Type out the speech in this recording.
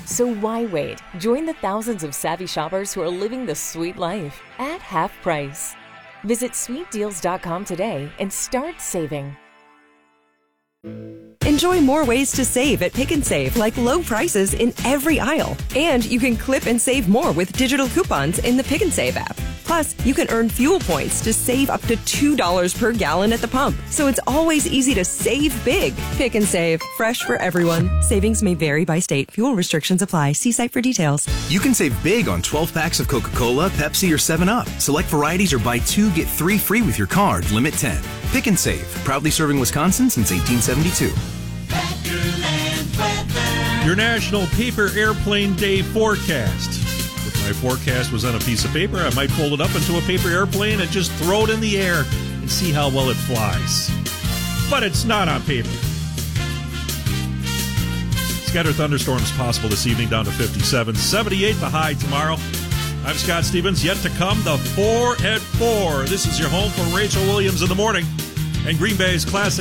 So why wait? Join the thousands of savvy shoppers who are living the sweet life at half price. Visit sweetdeals.com today and start saving. Enjoy more ways to save at Pick and Save, like low prices in every aisle. And you can clip and save more with digital coupons in the Pick and Save app. Plus, you can earn fuel points to save up to $2 per gallon at the pump. So it's always easy to save big. Pick and Save, fresh for everyone. Savings may vary by state. Fuel restrictions apply. See site for details. You can save big on 12 packs of Coca-Cola, Pepsi, or 7-Up. Select varieties or buy 2, get 3 free with your card. Limit 10. Pick and Save. Proudly serving Wisconsin since 1872. Your National Paper Airplane Day forecast. If my forecast was on a piece of paper, I might fold it up into a paper airplane and just throw it in the air and see how well it flies. But it's not on paper. Scattered thunderstorms possible this evening, down to 57. 78 the high tomorrow. I'm Scott Stevens. Yet to come, the 4 at 4. This is your home for Rachel Williams in the morning and Green Bay's classic